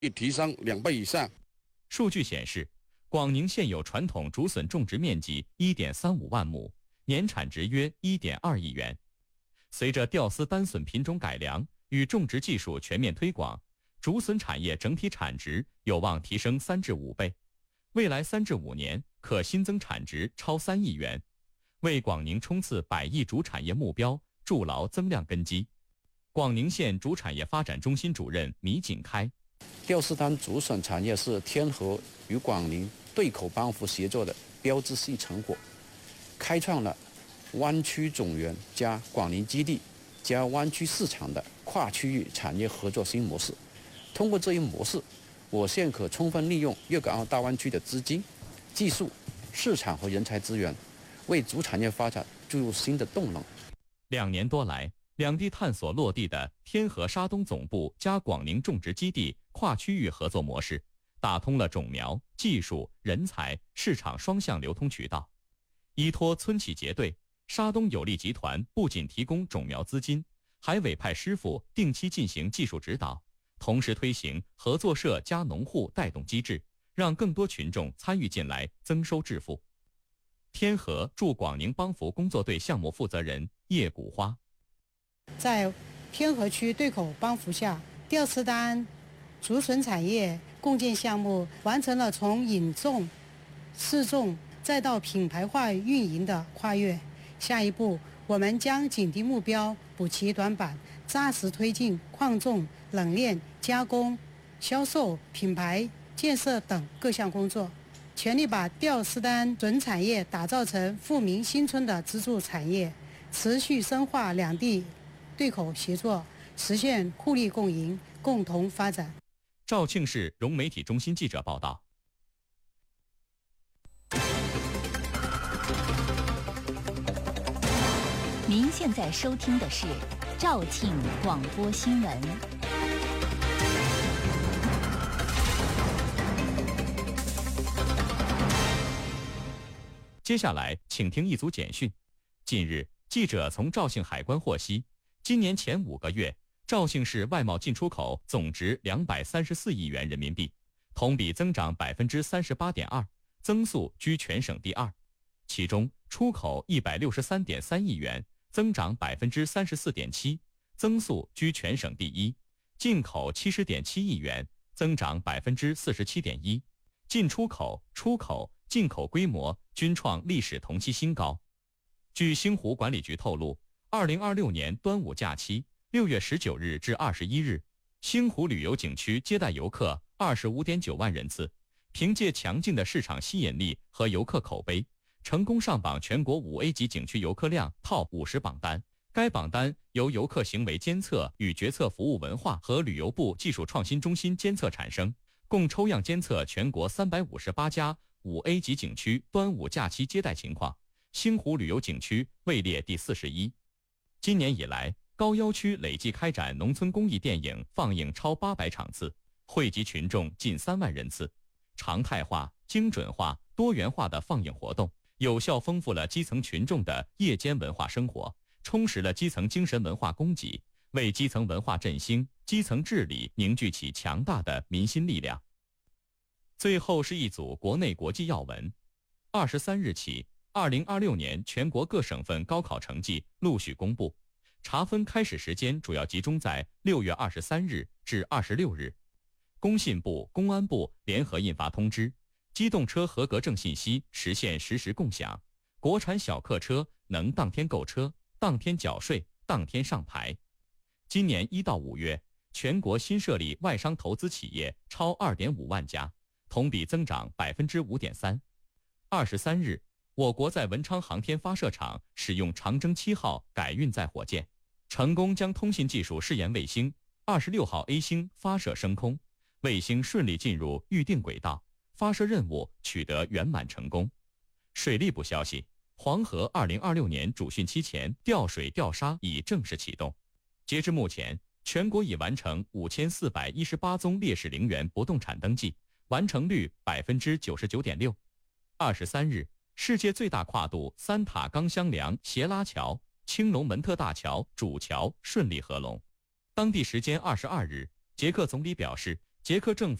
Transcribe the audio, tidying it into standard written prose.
提升2倍以上。 数据显示，广宁现有传统竹笋种植面积 1.35 万亩，年产值约 1.2亿元。随着吊丝单笋品种改良与种植技术全面推广，竹笋产业整体产值有望提升3至5倍，未来3至5年可新增产值超3亿元，为广宁冲刺100亿竹产业目标筑牢增量根基。广宁县竹产业发展中心主任米锦开： 吊丝丹竹笋产业是天河与广宁对口帮扶协作的标志性成果，开创了湾区种源加广宁基地加湾区市场的跨区域产业合作新模式。通过这一模式，我县可充分利用粤港澳大湾区的资金、技术、市场和人才资源，为竹产业发展注入新的动能。 2年多来，两地探索落地的天河沙东总部加广宁种植基地跨区域合作模式，打通了种苗、技术、人才、市场双向流通渠道。依托村企结对，沙东有利集团不仅提供种苗资金，还委派师傅定期进行技术指导，同时推行合作社加农户带动机制，让更多群众参与进来，增收致富。天河驻广宁帮扶工作队项目负责人叶谷花： 在天河区对口帮扶下，吊丝丹竹笋产业共建项目完成了从引种、试种再到品牌化运营的跨越。下一步，我们将紧盯目标，补齐短板，扎实推进矿种、冷链、加工、销售、品牌建设等各项工作，全力把吊丝丹笋产业打造成富民新村的支柱产业，持续深化两地对口协作，实现互利共赢，共同发展。 肇庆市融媒体中心记者报道。 您现在收听的是肇庆广播新闻。 接下来，请听一组简讯。近日，记者从肇庆海关获悉，今年前5个月，肇庆市外贸进出口总值234亿元人民币，同比增长38.2%，增速居全省第2。其中，出口163.3亿元，增长34.7%，增速居全省第1；进口70.7亿元，增长47.1%，进出口、出口、进口规模均创历史同期新高。据星湖管理局透露，2026年端午假期6月19日至21日，星湖旅游景区接待游客25.9万人次，凭借强劲的市场吸引力和游客口碑，成功上榜全国5A 级景区游客量 TOP 50榜单。该榜单由游客行为监测与决策服务文化和旅游部技术创新中心监测产生，共抽样监测全国358家5A 级景区端午假期接待情况，星湖旅游景区位列第41。今年以来，高要区累计开展农村公益电影放映超800场次，惠及群众近3万人次。常态化、精准化、多元化的放映活动，有效丰富了基层群众的夜间文化生活，充实了基层精神文化供给，为基层文化振兴、基层治理凝聚起强大的民心力量。最后是一组国内国际要闻。23日起，2026年全国各省份高考成绩陆续公布，查分开始时间主要集中在6月23日至26日。工信部、公安部联合印发通知，机动车合格证信息实现实时共享，国产小客车能当天购车、当天缴税、当天上牌。今年1到5月，全国新设立外商投资企业超2.5万家，同比增长5.3%。23日，我国在文昌航天发射场使用长征7号改运载火箭，成功将通信技术试验卫星26号 A 星发射升空，卫星顺利进入预定轨道，发射任务取得圆满成功。水利部消息，黄河2026年主汛期前调水调沙已正式启动。截至目前，全国已完成5418宗烈士陵园不动产登记，完成率99.6%。23日，世界最大跨度3塔钢箱梁斜拉桥青龙门特大桥主桥顺利合龙。当地时间22日，捷克总理表示， 捷克政府